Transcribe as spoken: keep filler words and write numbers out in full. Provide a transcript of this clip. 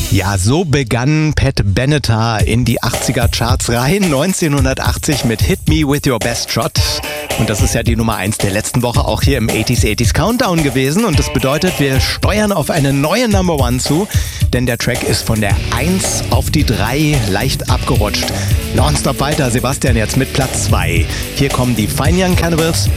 Ja, so begann Pat Benatar in die achtziger-Charts rein, neunzehnhundertachtzig mit Hit Me With Your Best Shot. Und das ist ja die Nummer eins der letzten Woche auch hier im achtziger achtziger Countdown gewesen. Und das bedeutet, wir steuern auf eine neue Number One zu, denn der Track ist von der eins auf die drei leicht abgerutscht. Nonstop weiter, Sebastian jetzt mit Platz zwei. Hier kommen die Fine Young Cannibals.